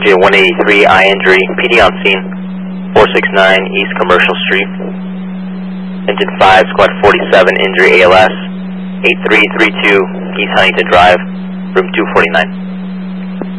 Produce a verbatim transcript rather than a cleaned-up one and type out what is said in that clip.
J one eighty-three, eye injury, P D on scene, four six nine East Commercial Street. Engine five, Squad forty-seven, injury A L S, eight three three two East Huntington Drive, room two forty-nine.